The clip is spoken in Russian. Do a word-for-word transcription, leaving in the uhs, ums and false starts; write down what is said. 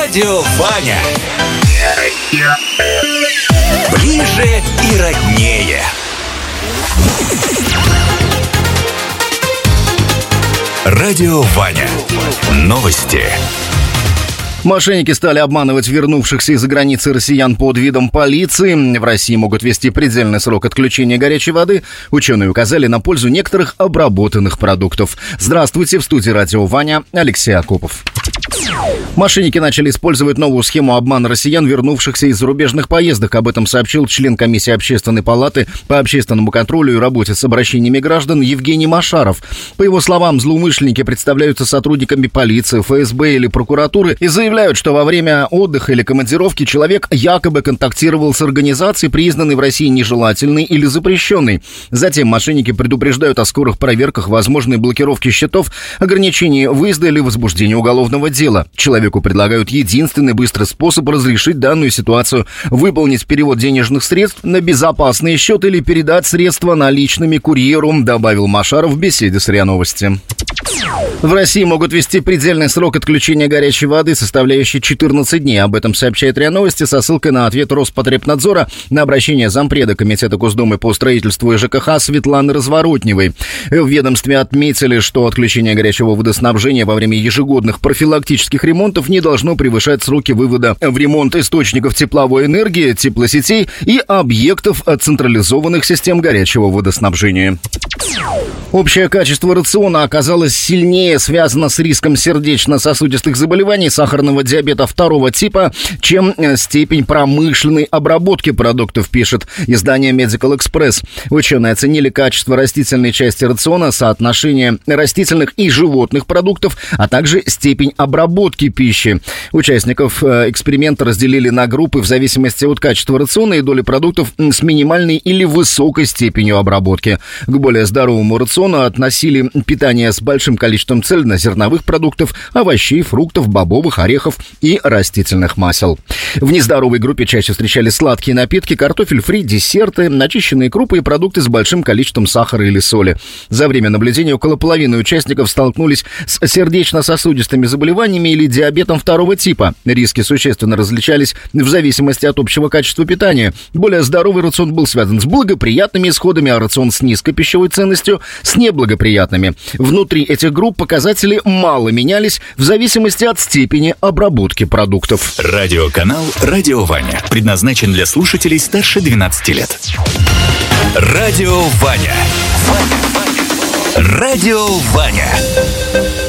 Радио Ваня. Ближе и роднее. Радио Ваня. Новости. Мошенники стали обманывать вернувшихся из-за границы россиян под видом полиции. В России могут ввести предельный срок отключения горячей воды. Ученые указали на пользу некоторых обработанных продуктов. Здравствуйте, в студии Радио Ваня, Алексей Акопов. Мошенники начали использовать новую схему обмана россиян, вернувшихся из зарубежных поездок. Об этом сообщил член комиссии Общественной палаты по общественному контролю и работе с обращениями граждан Евгений Машаров. По его словам, злоумышленники представляются сотрудниками полиции, эф эс бэ или прокуратуры и заявляют, что во время отдыха или командировки человек якобы контактировал с организацией, признанной в России нежелательной или запрещенной. Затем мошенники предупреждают о скорых проверках, возможной блокировке счетов, ограничении выезда или возбуждении уголовного дела. Человеку предлагают единственный быстрый способ разрешить данную ситуацию – выполнить перевод денежных средств на безопасный счет или передать средства наличными курьеру, добавил Машаров в беседе с РИА Новости. В России могут ввести предельный срок отключения горячей воды, составляющий четырнадцать дней. Об этом сообщает РИА Новости со ссылкой на ответ Роспотребнадзора на обращение зампреда Комитета Госдумы по строительству и ЖКХ Светланы Разворотневой. В ведомстве отметили, что отключение горячего водоснабжения во время ежегодных профилактических ремонтов не должно превышать сроки вывода в ремонт источников тепловой энергии, теплосетей и объектов централизованных систем горячего водоснабжения. Общее качество рациона оказалось сильнее связано с риском сердечно-сосудистых заболеваний, сахарного диабета второго типа, чем степень промышленной обработки продуктов, пишет издание Medical Express. Ученые оценили качество растительной части рациона, соотношение растительных и животных продуктов, а также степень обработки пищи. Участников эксперимента разделили на группы в зависимости от качества рациона и доли продуктов с минимальной или высокой степенью обработки. К более здоровому рациону относили питание с большим количеством цельнозерновых продуктов, овощей, фруктов, бобовых, орехов и растительных масел. В нездоровой группе чаще встречались сладкие напитки, картофель фри, десерты, начищенные крупы и продукты с большим количеством сахара или соли. За время наблюдения около половины участников столкнулись с сердечно-сосудистыми заболеваниями или диабетом второго типа. Риски существенно различались в зависимости от общего качества питания. Более здоровый рацион был связан с благоприятными исходами, а рацион с низкой пищевой ценностью – с неблагоприятными. Внутри этих групп показатели мало менялись в зависимости от степени обработки продуктов. Радиоканал «Радио Ваня» предназначен для слушателей старше двенадцати лет. Радио Ваня. Радио Ваня.